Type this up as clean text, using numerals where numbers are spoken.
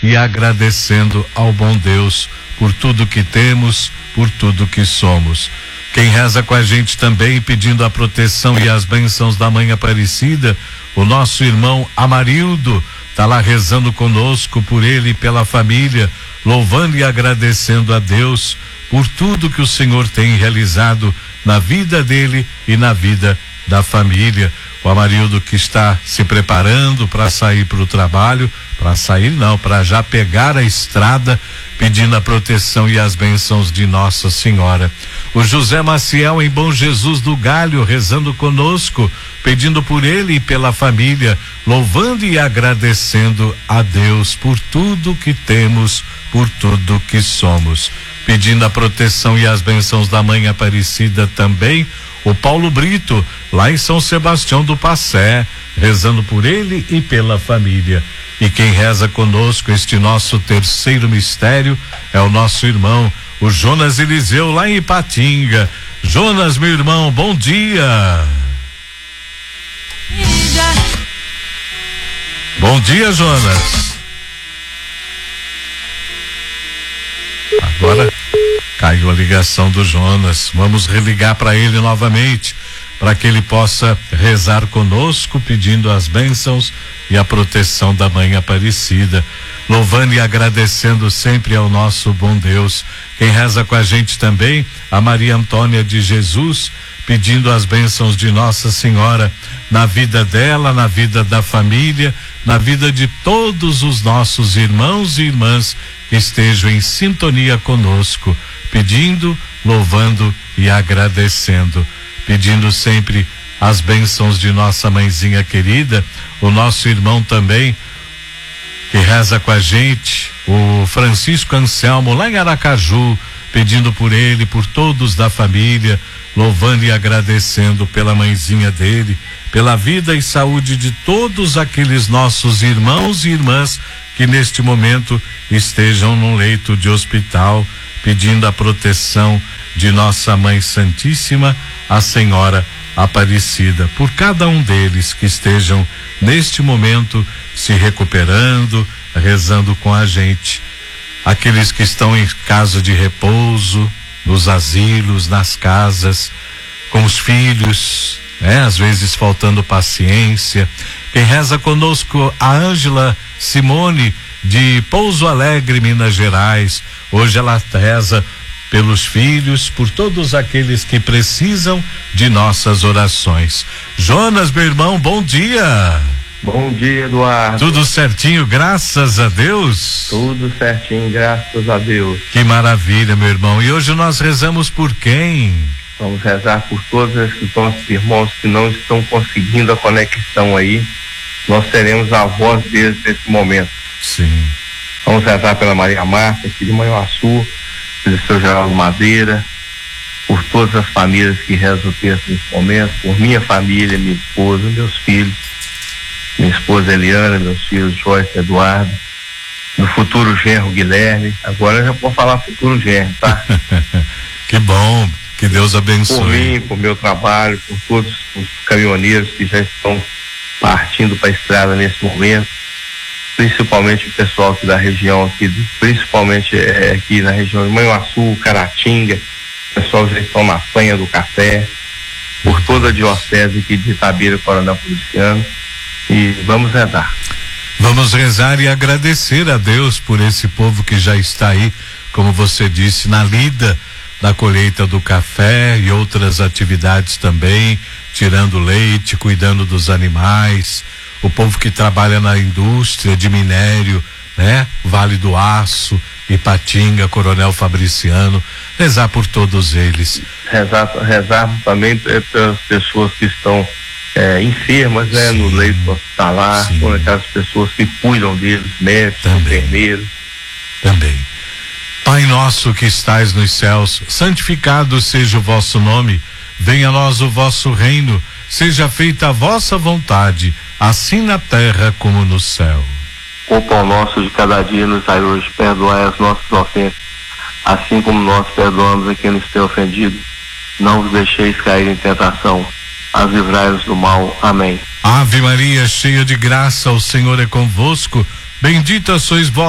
e agradecendo ao bom Deus por tudo que temos, por tudo que somos. Quem reza com a gente também pedindo a proteção e as bênçãos da Mãe Aparecida, o nosso irmão Amarildo tá lá rezando conosco por ele e pela família, louvando e agradecendo a Deus por tudo que o Senhor tem realizado na vida dele e na vida da família. O Amarildo que está se preparando para sair para o trabalho, para já pegar a estrada, pedindo a proteção e as bênçãos de Nossa Senhora. O José Maciel em Bom Jesus do Galho rezando conosco, pedindo por ele e pela família, louvando e agradecendo a Deus por tudo que temos, por tudo que somos. Pedindo a proteção e as bênçãos da Mãe Aparecida também, o Paulo Brito, lá em São Sebastião do Passé, rezando por ele e pela família. E quem reza conosco este nosso terceiro mistério é o nosso irmão, o Jonas Eliseu, lá em Ipatinga. Jonas, meu irmão, bom dia. Bom dia, Jonas. Agora caiu a ligação do Jonas. Vamos religar para ele novamente, para que ele possa rezar conosco, pedindo as bênçãos e a proteção da Mãe Aparecida, louvando e agradecendo sempre ao nosso bom Deus. Quem reza com a gente também, a Maria Antônia de Jesus, pedindo as bênçãos de Nossa Senhora na vida dela, na vida da família, na vida de todos os nossos irmãos e irmãs que estejam em sintonia conosco, pedindo, louvando e agradecendo, pedindo sempre as bênçãos de nossa mãezinha querida, o nosso irmão também que reza com a gente, o Francisco Anselmo lá em Aracaju, pedindo por ele, por todos da família, louvando e agradecendo pela mãezinha dele, pela vida e saúde de todos aqueles nossos irmãos e irmãs que neste momento estejam num leito de hospital, pedindo a proteção de nossa Mãe Santíssima, a Senhora Aparecida, por cada um deles que estejam neste momento se recuperando, rezando com a gente. Aqueles que estão em casa de repouso, nos asilos, nas casas, com os filhos, às vezes faltando paciência. Quem reza conosco, a Ângela Simone de Pouso Alegre, Minas Gerais. Hoje ela reza pelos filhos, por todos aqueles que precisam de nossas orações. Jonas, meu irmão, bom dia. Bom dia, Eduardo. Tudo certinho, graças a Deus? Tudo certinho, graças a Deus. Que maravilha, meu irmão. E hoje nós rezamos por quem? Vamos rezar por todos esses nossos irmãos que não estão conseguindo a conexão aí. Nós teremos a voz deles nesse momento. Sim. Vamos rezar pela Maria Marta, aqui de Manhuaçu, pelo seu Geraldo Madeira, por todas as famílias que rezam o texto nesse momento, por minha família, minha esposa, meus filhos, minha esposa Eliana, meus filhos Joyce e Eduardo, do futuro genro Guilherme. Agora eu já vou falar futuro genro, tá? Que bom, que Deus abençoe. Por mim, por meu trabalho, por todos os caminhoneiros que já estão partindo para a estrada nesse momento, principalmente o pessoal aqui da região, principalmente aqui na região de Manhuaçu, Caratinga, o pessoal já estão na Penha do Café, por toda a diocese aqui de Itabira, Coronel Feliciano, e vamos rezar. Vamos rezar e agradecer a Deus por esse povo que já está aí, como você disse, na lida da colheita do café e outras atividades também, tirando leite, cuidando dos animais, o povo que trabalha na indústria de minério, Vale do Aço, Ipatinga, Coronel Fabriciano, rezar por todos eles. Rezar também pelas pessoas que estão enfermas, no leito hospitalar, por aquelas pessoas que cuidam deles, médicos, enfermeiros. Também. Pai nosso que estais nos céus, santificado seja o vosso nome, venha a nós o vosso reino, seja feita a vossa vontade, assim na terra como no céu. O pão nosso de cada dia nos dai hoje, perdoai as nossas ofensas, assim como nós perdoamos a quem nos tem ofendido. Não vos deixeis cair em tentação, mas livrai-nos do mal. Amém. Ave Maria, cheia de graça, o Senhor é convosco, bendita sois vós